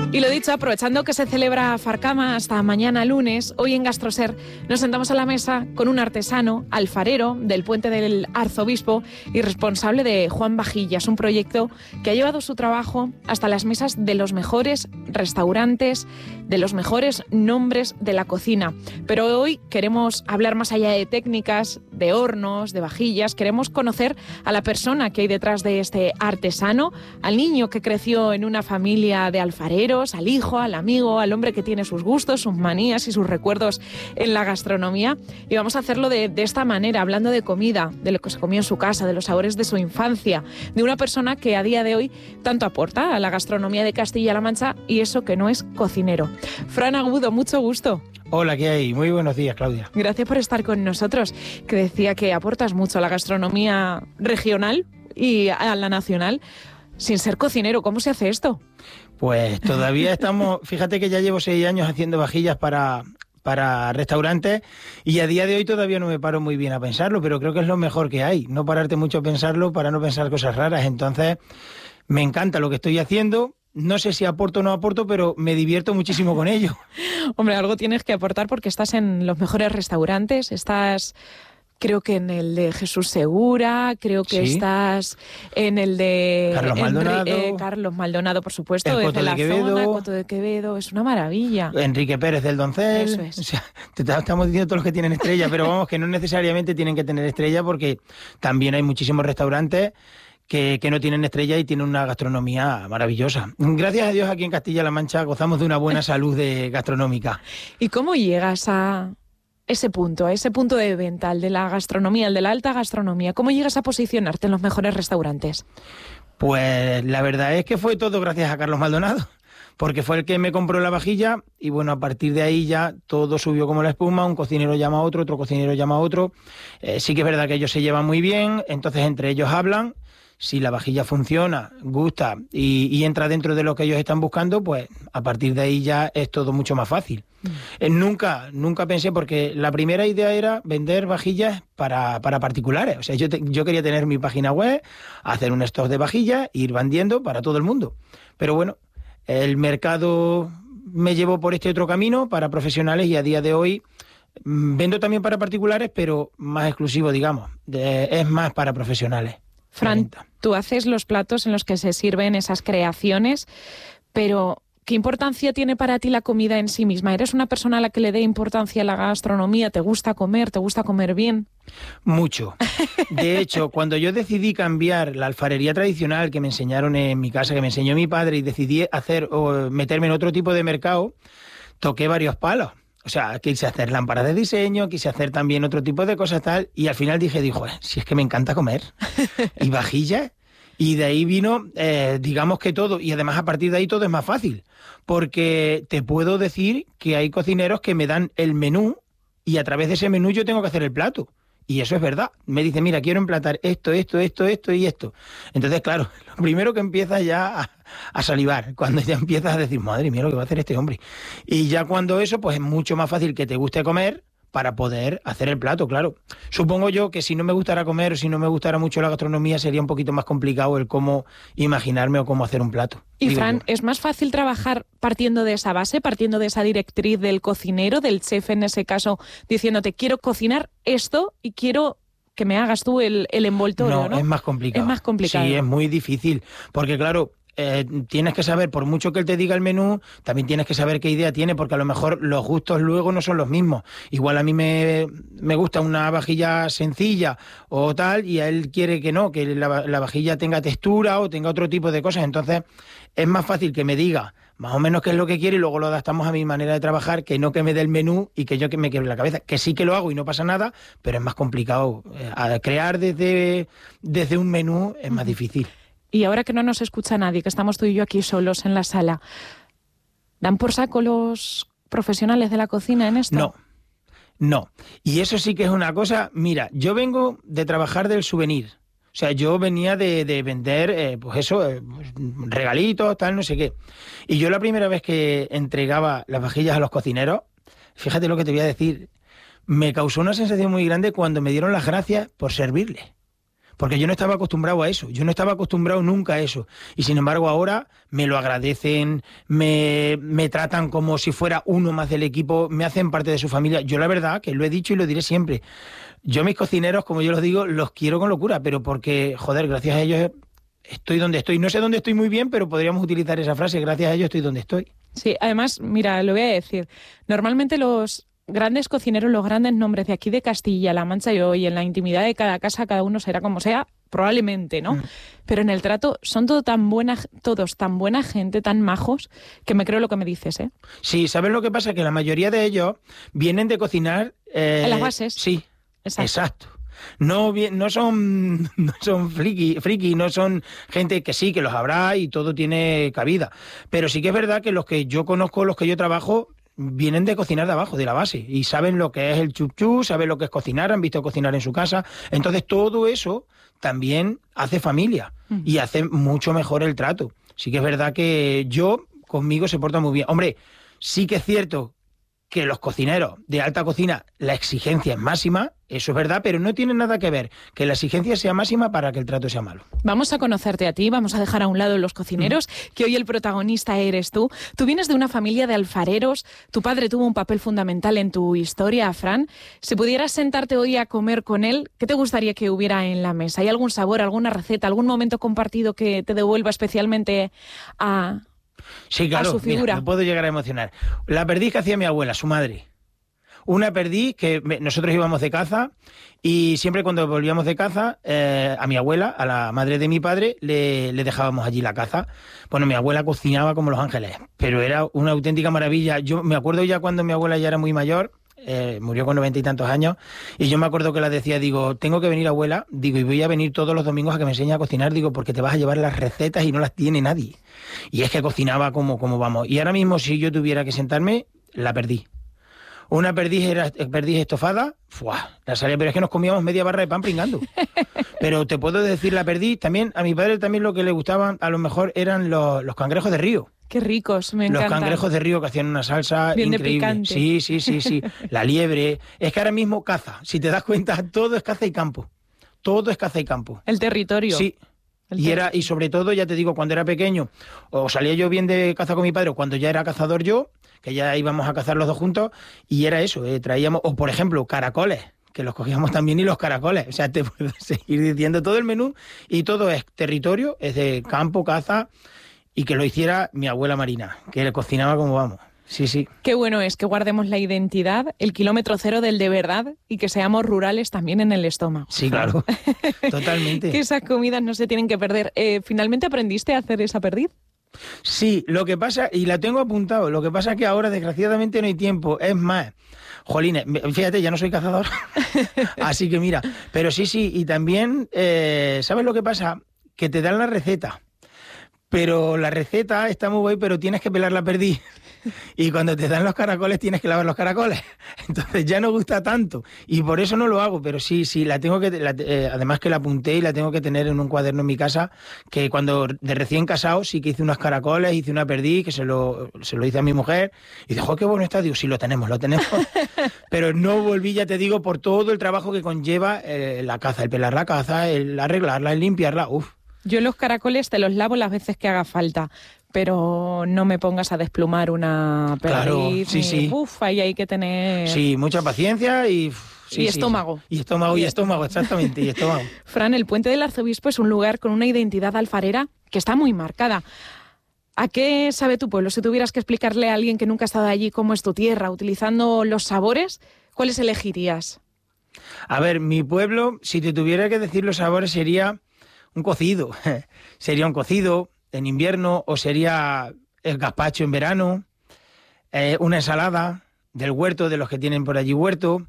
Y lo dicho, aprovechando que se celebra Farcama hasta mañana lunes, hoy en Gastroser nos sentamos a la mesa con un artesano, alfarero del Puente del Arzobispo y responsable de Juan Vajillas, un proyecto que ha llevado su trabajo hasta las mesas de los mejores restaurantes, de los mejores nombres de la cocina. Pero hoy queremos hablar más allá de técnicas, de hornos, de vajillas, queremos conocer a la persona que hay detrás de este artesano, al niño que creció en una familia de alfareros, al hijo, al amigo, al hombre que tiene sus gustos, sus manías y sus recuerdos en la gastronomía. Y vamos a hacerlo de esta manera, hablando de comida, de lo que se comió en su casa, de los sabores de su infancia, de una persona que a día de hoy tanto aporta a la gastronomía de Castilla-La Mancha y eso que no es cocinero. Fran Agudo, mucho gusto. Hola, ¿qué hay? Muy buenos días, Claudia. Gracias por estar con nosotros, que decía que aportas mucho a la gastronomía regional y a la nacional sin ser cocinero. ¿Cómo se hace esto? Pues todavía estamos, fíjate que ya llevo 6 años haciendo vajillas para restaurantes y a día de hoy todavía no me paro muy bien a pensarlo, pero creo que es lo mejor que hay, no pararte mucho a pensarlo para no pensar cosas raras. Entonces, me encanta lo que estoy haciendo. No sé si aporto o no aporto, pero me divierto muchísimo con ello. Hombre, algo tienes que aportar porque estás en los mejores restaurantes, estás... Creo que en el de Jesús Segura, creo que sí. Estás en el de Carlos Maldonado, por supuesto, el Coto de Quevedo, zona, Coto de Quevedo, es una maravilla. Enrique Pérez del Doncel. Eso es. O sea, te estamos diciendo todos los que tienen estrella, pero vamos, que no necesariamente tienen que tener estrella porque también hay muchísimos restaurantes que no tienen estrella y tienen una gastronomía maravillosa. Gracias a Dios aquí en Castilla-La Mancha gozamos de una buena salud gastronómica. ¿Y cómo llegas a ese punto de venta, el de la gastronomía, el de la alta gastronomía? ¿Cómo llegas a posicionarte en los mejores restaurantes? Pues la verdad es que fue todo gracias a Carlos Maldonado, porque fue el que me compró la vajilla y bueno, a partir de ahí ya todo subió como la espuma, un cocinero llama a otro cocinero llama a otro. Sí que es verdad que ellos se llevan muy bien, entonces entre ellos hablan. Si la vajilla funciona, gusta y entra dentro de lo que ellos están buscando, pues a partir de ahí ya es todo mucho más fácil. Nunca pensé, porque la primera idea era vender vajillas para particulares. O sea, yo quería tener mi página web, hacer un stock de vajillas e ir vendiendo para todo el mundo. Pero bueno, el mercado me llevó por este otro camino para profesionales y a día de hoy vendo también para particulares, pero más exclusivo, digamos. Es más para profesionales. Fran, tú haces los platos en los que se sirven esas creaciones, pero ¿qué importancia tiene para ti la comida en sí misma? ¿Eres una persona a la que le dé importancia a la gastronomía? ¿Te gusta comer bien? Mucho. De hecho, cuando yo decidí cambiar la alfarería tradicional que me enseñaron en mi casa, que me enseñó mi padre, y decidí meterme en otro tipo de mercado, toqué varios palos. O sea, quise hacer lámparas de diseño, quise hacer también otro tipo de cosas tal, y al final dije, si es que me encanta comer, y vajillas, y de ahí vino, digamos que todo, y además a partir de ahí todo es más fácil, porque te puedo decir que hay cocineros que me dan el menú, y a través de ese menú yo tengo que hacer el plato. Y eso es verdad. Me dice, mira, quiero emplatar esto y esto. Entonces, claro, lo primero que empiezas ya a salivar, cuando ya empiezas a decir, madre mía, lo que va a hacer este hombre. Y ya cuando eso, pues es mucho más fácil que te guste comer para poder hacer el plato, claro. Supongo yo que si no me gustara comer o si no me gustara mucho la gastronomía, sería un poquito más complicado el cómo imaginarme o cómo hacer un plato. Y Fran, ¿es más fácil trabajar partiendo de esa base, partiendo de esa directriz del cocinero, del chef en ese caso, diciéndote, quiero cocinar esto y quiero que me hagas tú el envoltorio, ¿no? Es más complicado. Es más complicado. Sí, es muy difícil, porque claro, tienes que saber, por mucho que él te diga el menú, también tienes que saber qué idea tiene, porque a lo mejor los gustos luego no son los mismos. Igual a mí me gusta una vajilla sencilla o tal, y a él quiere que no, que la vajilla tenga textura o tenga otro tipo de cosas. Entonces es más fácil que me diga más o menos qué es lo que quiere y luego lo adaptamos a mi manera de trabajar, que no que me dé el menú y que yo que me quiebre la cabeza, que sí que lo hago y no pasa nada, pero es más complicado. Crear desde un menú es más difícil. Y ahora que no nos escucha nadie, que estamos tú y yo aquí solos en la sala, ¿dan por saco los profesionales de la cocina en esto? No. Y eso sí que es una cosa, mira, yo vengo de trabajar del souvenir. O sea, yo venía de vender, regalitos, tal, no sé qué. Y yo la primera vez que entregaba las vajillas a los cocineros, fíjate lo que te voy a decir, me causó una sensación muy grande cuando me dieron las gracias por servirles. porque yo no estaba acostumbrado a eso, yo no estaba acostumbrado nunca a eso, y sin embargo ahora me lo agradecen, me tratan como si fuera uno más del equipo, me hacen parte de su familia. Yo la verdad, que lo he dicho y lo diré siempre, yo a mis cocineros, como yo los digo, los quiero con locura, pero porque, joder, gracias a ellos estoy donde estoy. No sé dónde estoy muy bien, pero podríamos utilizar esa frase, gracias a ellos estoy donde estoy. Sí, además, mira, lo voy a decir, normalmente los grandes cocineros, los grandes nombres de aquí de Castilla-La Mancha y hoy en la intimidad de cada casa, cada uno será como sea, probablemente, ¿no? Pero en el trato son todos tan buena gente, tan majos, que me creo lo que me dices, ¿eh? Sí, ¿sabes lo que pasa? Que la mayoría de ellos vienen de cocinar... en las bases. Sí, exacto. No son friki, no son gente que sí, que los habrá y todo tiene cabida. Pero sí que es verdad que los que yo conozco, los que yo trabajo, vienen de cocinar de abajo, de la base, y saben lo que es el chup-chup, saben lo que es cocinar, han visto cocinar en su casa. Entonces todo eso también hace familia y hace mucho mejor el trato. Sí que es verdad que conmigo se porta muy bien. Hombre, sí que es cierto que los cocineros de alta cocina, la exigencia es máxima, eso es verdad, pero no tiene nada que ver que la exigencia sea máxima para que el trato sea malo. Vamos a conocerte a ti, vamos a dejar a un lado los cocineros, que hoy el protagonista eres tú. Tú vienes de una familia de alfareros, tu padre tuvo un papel fundamental en tu historia, Fran. Si pudieras sentarte hoy a comer con él, ¿qué te gustaría que hubiera en la mesa? ¿Hay algún sabor, alguna receta, algún momento compartido que te devuelva especialmente a... Sí, claro, a su figura? Mira, me puedo llegar a emocionar. La perdiz que hacía mi abuela, su madre. Una perdiz que nosotros íbamos de caza y siempre cuando volvíamos de caza, a mi abuela, a la madre de mi padre, le dejábamos allí la caza. Bueno, mi abuela cocinaba como los ángeles, pero era una auténtica maravilla. Yo me acuerdo ya cuando mi abuela ya era muy mayor, murió con 90 y tantos años, y yo me acuerdo que la decía, digo, tengo que venir abuela, digo, y voy a venir todos los domingos a que me enseñe a cocinar, digo, porque te vas a llevar las recetas y no las tiene nadie. Y es que cocinaba como vamos. Y ahora mismo, si yo tuviera que sentarme, la perdí. Una perdiz estofada, la salía, pero es que nos comíamos media barra de pan pringando. Pero te puedo decir, la perdiz, también, a mi padre también lo que le gustaban, a lo mejor eran los cangrejos de río. Qué ricos, me encantan. Los cangrejos de río que hacían una salsa bien increíble. Sí. La liebre. Es que ahora mismo caza. Si te das cuenta, todo es caza y campo. Todo es caza y campo. El territorio. Sí. Y sobre todo, ya te digo, cuando era pequeño, o salía yo bien de caza con mi padre, o cuando ya era cazador yo, que ya íbamos a cazar los dos juntos, y era eso, traíamos, o por ejemplo, caracoles, que los cogíamos también, y los caracoles. O sea, te puedo seguir diciendo todo el menú, y todo es territorio, es de campo, caza, y que lo hiciera mi abuela Marina, que le cocinaba como vamos. Sí. Qué bueno es que guardemos la identidad, el kilómetro cero del de verdad, y que seamos rurales también en el estómago. Sí, claro, totalmente. Que esas comidas no se tienen que perder. ¿Finalmente aprendiste a hacer esa perdiz? Sí, lo que pasa, y la tengo apuntado, lo que pasa es que ahora desgraciadamente no hay tiempo, es más, jolines, fíjate, ya no soy cazador, así que mira, pero sí, y también, ¿sabes lo que pasa? Que te dan la receta, pero la receta está muy guay, pero tienes que pelar la perdiz. Y cuando te dan los caracoles tienes que lavar los caracoles. Entonces ya no gusta tanto. Y por eso no lo hago, pero sí, la tengo que... además que la apunté y la tengo que tener en un cuaderno en mi casa, que cuando de recién casado sí que hice unos caracoles, hice una perdiz, que se lo hice a mi mujer. Y dijo, qué bueno está. Digo, sí, lo tenemos. Pero no volví, ya te digo, por todo el trabajo que conlleva la caza, el pelar la caza, el arreglarla, el limpiarla. Uf. Yo los caracoles te los lavo las veces que haga falta, pero no me pongas a desplumar una perdiz. Claro, sí. Uf, ahí hay que tener... Sí, mucha paciencia y... Sí, estómago. Y estómago, exactamente, y estómago. Fran, el Puente del Arzobispo es un lugar con una identidad alfarera que está muy marcada. ¿A qué sabe tu pueblo? Si tuvieras que explicarle a alguien que nunca ha estado allí cómo es tu tierra, utilizando los sabores, ¿cuáles elegirías? A ver, mi pueblo, si te tuviera que decir los sabores, sería un cocido. Sería un cocido en invierno, o sería el gazpacho en verano, una ensalada del huerto, de los que tienen por allí huerto,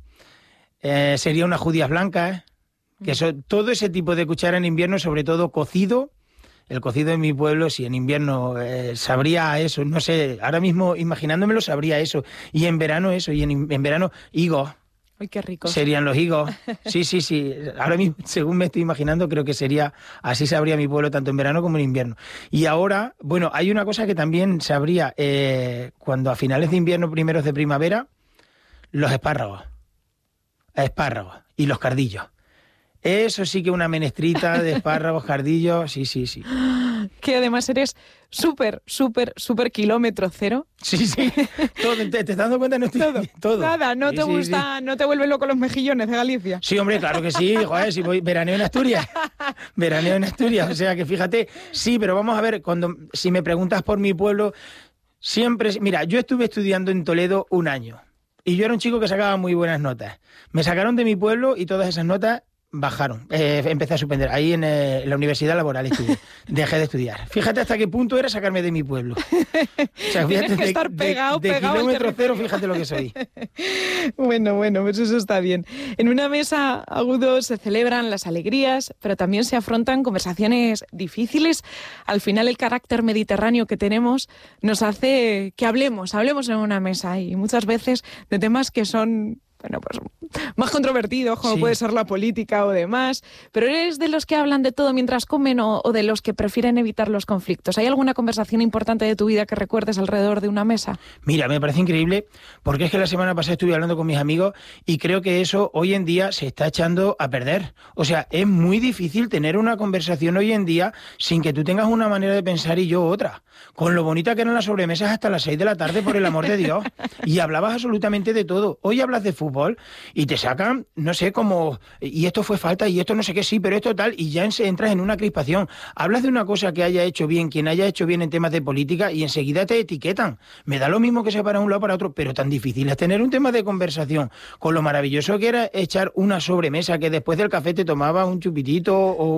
sería unas judías blancas, que todo ese tipo de cuchara en invierno, sobre todo cocido. El cocido en mi pueblo, si en invierno sabría eso, no sé, ahora mismo imaginándomelo sabría eso, y en verano eso, y en verano higos. ¡Ay, qué rico! Serían los higos. Sí. Ahora mismo, según me estoy imaginando, creo que sería así sabría mi pueblo tanto en verano como en invierno. Y ahora, bueno, hay una cosa que también sabría cuando a finales de invierno, primeros de primavera, los espárragos y los cardillos. Eso sí que una menestrita de espárragos, cardillos, sí. Que además eres súper kilómetro cero. Sí. Todo, ¿te estás dando cuenta? No estoy todo. Nada, no Sí, te gusta, sí. no te vuelven loco los mejillones de Galicia. Sí, hombre, claro que sí, joder, si voy veraneo en Asturias. O sea que fíjate, sí, pero vamos a ver, si me preguntas por mi pueblo, siempre, mira, yo estuve estudiando en Toledo 1 año y yo era un chico que sacaba muy buenas notas. Me sacaron de mi pueblo y todas esas notas bajaron. Empecé a suspender. Ahí en la Universidad Laboral estudié. Dejé de estudiar. Fíjate hasta qué punto era sacarme de mi pueblo. O sea, fíjate, tienes que estar pegado de al kilómetro cero, territorio. fíjate lo que soy. Bueno, pues eso está bien. En una mesa, Agudo, se celebran las alegrías, pero también se afrontan conversaciones difíciles. Al final, el carácter mediterráneo que tenemos nos hace que hablemos en una mesa y muchas veces de temas que son, bueno, pues más controvertidos, como Sí. puede ser la política o demás. Pero ¿eres de los que hablan de todo mientras comen o de los que prefieren evitar los conflictos? ¿Hay alguna conversación importante de tu vida que recuerdes alrededor de una mesa? Mira, me parece increíble porque es que la semana pasada estuve hablando con mis amigos y creo que eso hoy en día se está echando a perder. O sea, es muy difícil tener una conversación hoy en día sin que tú tengas una manera de pensar y yo otra. Con lo bonita que eran las sobremesas hasta las 6 de la tarde, por el amor de Dios. Y hablabas absolutamente de todo. Hoy hablas de fútbol y te sacan, no sé, como, y esto fue falta, y esto no sé qué, sí, pero esto tal, y ya entras en una crispación. Hablas de una cosa que haya hecho bien, quien haya hecho bien en temas de política, y enseguida te etiquetan. Me da lo mismo que sea para un lado o para otro, pero tan difícil es tener un tema de conversación, con lo maravilloso que era echar una sobremesa, que después del café te tomabas un chupitito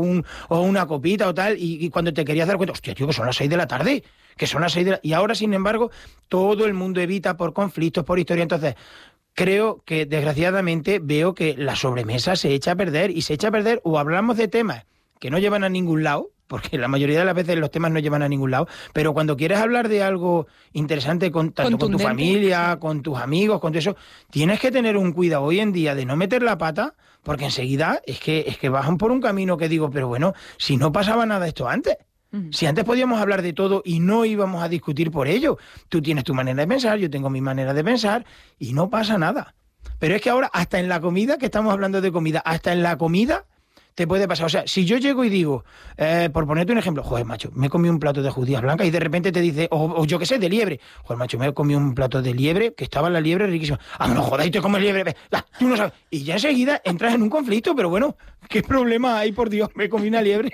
o una copita o tal, y cuando te querías dar cuenta, hostia, tío, que son las 6 de la tarde, que son las 6 de la... Y ahora, sin embargo, todo el mundo evita por conflictos, por historia. Entonces, creo que, desgraciadamente, veo que la sobremesa se echa a perder, y se echa a perder o hablamos de temas que no llevan a ningún lado, porque la mayoría de las veces los temas no llevan a ningún lado, pero cuando quieres hablar de algo interesante tanto con tu familia, con tus amigos, con todo eso, tienes que tener un cuidado hoy en día de no meter la pata, porque enseguida es que bajan por un camino que digo, pero bueno, si no pasaba nada esto antes. Si antes podíamos hablar de todo y no íbamos a discutir por ello. Tú tienes tu manera de pensar, yo tengo mi manera de pensar y no pasa nada. Pero es que ahora, hasta en la comida, que estamos hablando de comida, hasta en la comida te puede pasar. O sea, si yo llego y digo, por ponerte un ejemplo, joder, macho, me he comido un plato de judías blancas y de repente te dice, o yo qué sé, de liebre. Joder, macho, me he comido un plato de liebre, que estaba la liebre riquísima. Ah, no jodas, y te comes liebre. Tú no sabes. Y ya enseguida entras en un conflicto, pero bueno, ¿qué problema hay, por Dios? Me comí una liebre.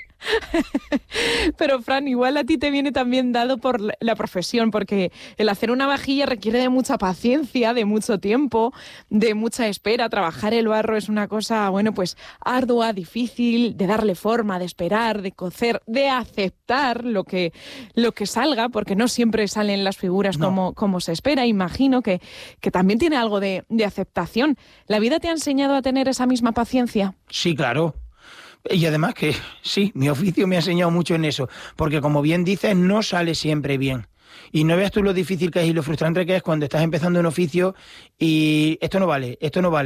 Pero, Fran, igual a ti te viene también dado por la profesión, porque el hacer una vajilla requiere de mucha paciencia, de mucho tiempo, de mucha espera. Trabajar el barro es una cosa, bueno, pues ardua, difícil, de darle forma, de esperar, de cocer, de aceptar lo que salga, porque no siempre salen las figuras como se espera. Imagino que también tiene algo de aceptación. ¿La vida te ha enseñado a tener esa misma paciencia? Sí, claro. Y además que sí, mi oficio me ha enseñado mucho en eso, porque como bien dices, no sale siempre bien. Y no veas tú lo difícil que es y lo frustrante que es cuando estás empezando un oficio y esto no vale,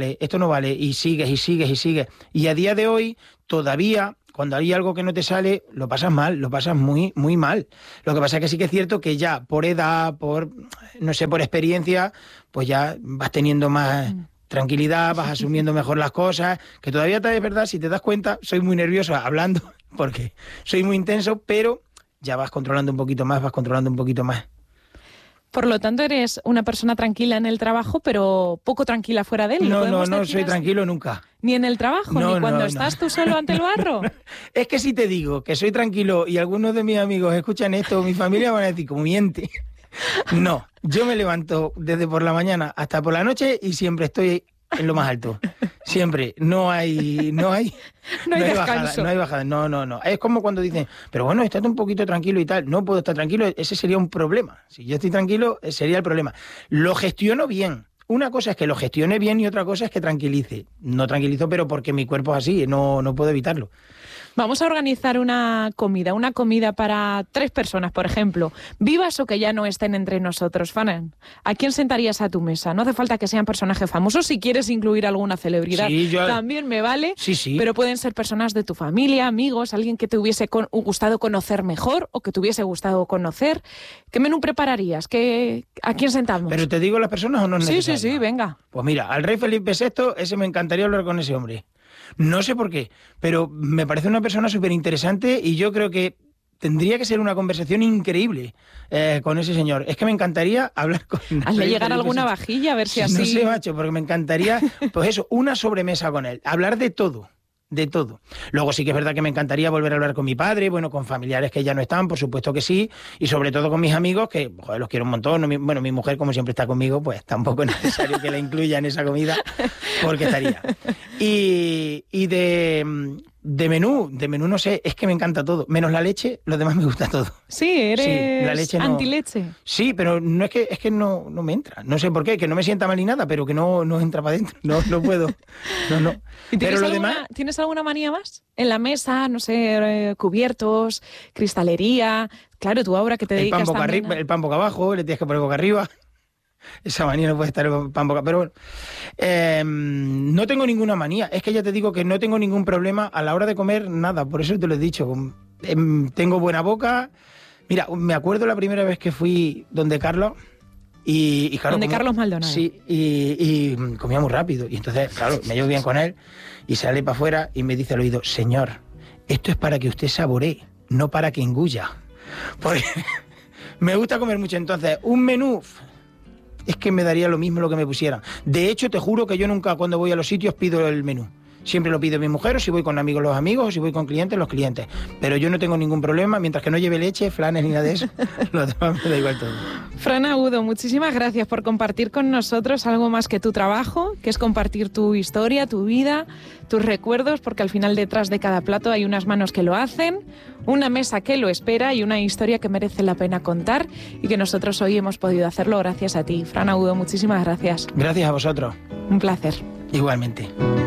y sigues y sigues y sigues. Y a día de hoy, todavía, cuando hay algo que no te sale, lo pasas mal, lo pasas muy, muy mal. Lo que pasa es que sí que es cierto que ya por edad, por experiencia, pues ya vas teniendo más tranquilidad, vas asumiendo mejor las cosas, que todavía es verdad, si te das cuenta, soy muy nervioso hablando, porque soy muy intenso, pero ya vas controlando un poquito más. Por lo tanto, eres una persona tranquila en el trabajo, pero poco tranquila fuera de él. No soy tranquilo nunca. ¿Ni en el trabajo, ni cuando estás tú solo ante el barro? Es que si te digo que soy tranquilo y algunos de mis amigos escuchan esto, mi familia van a decir, como miente. No, yo me levanto desde por la mañana hasta por la noche y siempre estoy en lo más alto. Siempre. No hay descanso. bajada. No. Es como cuando dicen, pero bueno, estate un poquito tranquilo y tal. No puedo estar tranquilo, ese sería un problema. Si yo estoy tranquilo, sería el problema. Lo gestiono bien. Una cosa es que lo gestione bien y otra cosa es que tranquilice. No tranquilizo, pero porque mi cuerpo es así, no puedo evitarlo. Vamos a organizar una comida para 3 personas, por ejemplo, vivas o que ya no estén entre nosotros. Fran, ¿a quién sentarías a tu mesa? No hace falta que sean personajes famosos, si quieres incluir alguna celebridad, sí, también me vale, sí. Pero pueden ser personas de tu familia, amigos, alguien que te hubiese gustado conocer mejor o que te hubiese gustado conocer. ¿Qué menú prepararías? ¿A quién sentamos? ¿Pero te digo las personas o no es necesario? Sí, venga. Pues mira, al rey Felipe VI, ese me encantaría hablar con ese hombre. No sé por qué, pero me parece una persona súper interesante y yo creo que tendría que ser una conversación increíble con ese señor. Es que me encantaría hablar con él. Hazle llegar alguna vajilla, a ver si así... No sé, macho, porque me encantaría, pues eso, una sobremesa con él. Hablar de todo. De todo. Luego sí que es verdad que me encantaría volver a hablar con mi padre, bueno, con familiares que ya no están, por supuesto que sí, y sobre todo con mis amigos, que joder, los quiero un montón. Bueno, mi mujer, como siempre está conmigo, pues tampoco es necesario que la incluya en esa comida, porque estaría. Y de menú no sé, es que me encanta todo. Menos la leche, los demás me gusta todo. Sí, eres sí, la leche antileche. Sí, pero no es que no me entra. No sé por qué, que no me sienta mal ni nada, pero que no entra para adentro. No puedo. No. ¿Y pero lo demás... ¿Tienes alguna manía más? En la mesa, no sé, cubiertos, cristalería. Claro, tú ahora que te dedicas también el pan boca abajo, le tienes que poner boca arriba. Esa manía no puede estar el pan boca... Pero bueno, no tengo ninguna manía. Es que ya te digo que no tengo ningún problema a la hora de comer nada. Por eso te lo he dicho. Tengo buena boca. Mira, me acuerdo la primera vez que fui donde Carlos... Y claro, donde Carlos Maldonado. Sí, y comía muy rápido. Y entonces, claro, me llevo bien con él y sale para afuera y me dice al oído: señor, esto es para que usted saboree, no para que engulla. Porque me gusta comer mucho. Entonces, un menú... es que me daría lo mismo lo que me pusieran. De hecho, te juro que yo nunca, cuando voy a los sitios, pido el menú. Siempre lo pide mi mujer, o si voy con amigos, los amigos, o si voy con clientes, los clientes. Pero yo no tengo ningún problema, mientras que no lleve leche, flanes ni nada de eso, lo demás me da igual todo. Fran Agudo, muchísimas gracias por compartir con nosotros algo más que tu trabajo, que es compartir tu historia, tu vida, tus recuerdos, porque al final detrás de cada plato hay unas manos que lo hacen, una mesa que lo espera y una historia que merece la pena contar y que nosotros hoy hemos podido hacerlo gracias a ti. Fran Agudo, muchísimas gracias. Gracias a vosotros. Un placer. Igualmente.